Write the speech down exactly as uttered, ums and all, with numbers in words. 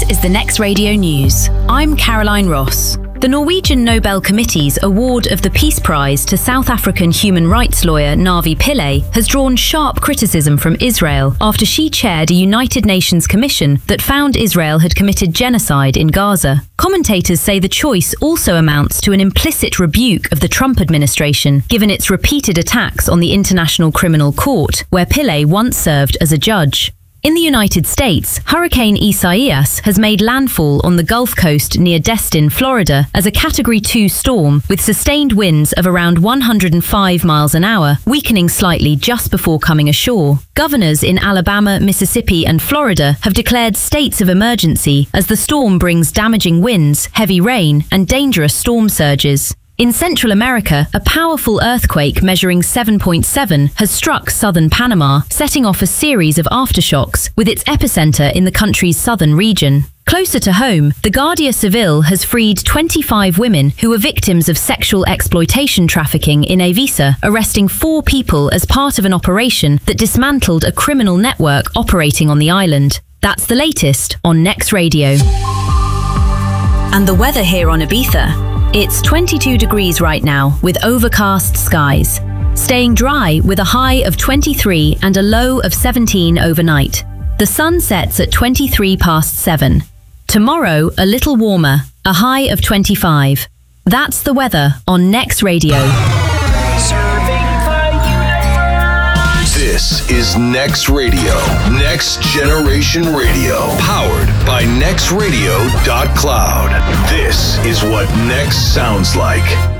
is the Next Radio News. I'm Caroline Ross. The Norwegian Nobel Committee's award of the Peace Prize to South African human rights lawyer Navi Pillay has drawn sharp criticism from Israel after she chaired a United Nations commission that found Israel had committed genocide in Gaza. Commentators say the choice also amounts to an implicit rebuke of the Trump administration, given its repeated attacks on the International Criminal Court, where Pillay once served as a judge. In the United States, Hurricane Isaias has made landfall on the Gulf Coast near Destin, Florida, as a Category two storm with sustained winds of around one hundred five miles an hour, weakening slightly just before coming ashore. Governors in Alabama, Mississippi and Florida have declared states of emergency as the storm brings damaging winds, heavy rain and dangerous storm surges. In Central America, a powerful earthquake measuring seven point seven has struck southern Panama, setting off a series of aftershocks, with its epicenter in the country's southern region. Closer to home, the Guardia Civil has freed twenty-five women who were victims of sexual exploitation trafficking in Avisa, arresting four people as part of an operation that dismantled a criminal network operating on the island. That's the latest on Next Radio. And the weather here on Ibiza. It's twenty-two degrees right now, with overcast skies. Staying dry with a high of twenty-three and a low of seventeen overnight. The sun sets at twenty-three past seven. Tomorrow, a little warmer, a high of twenty-five. That's the weather on Next Radio. This is Next Radio, Next Generation Radio, powered by next radio dot cloud. This is what Next sounds like.